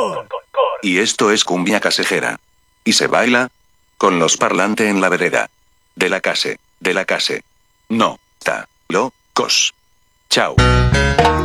Y esto es cumbia casejera. Y se baila con los parlantes en la vereda. De la case. No. Ta. Locos. Chao.